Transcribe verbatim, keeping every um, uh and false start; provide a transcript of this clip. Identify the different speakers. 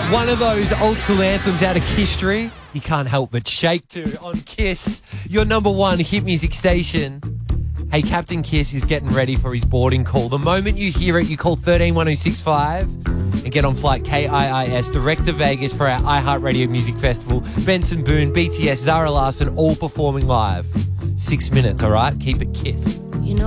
Speaker 1: One of those old school anthems out of history you can't help but shake to on Kiss, your number one hit music station. Hey, Captain Kiss is getting ready for his boarding call. The moment you hear it, you call one three one oh six five and get on flight K I I S direct to Vegas for our iHeartRadio Music Festival. Benson Boone, B T S, Zara Larsson, all performing live. Six minutes, all right? Keep it Kiss.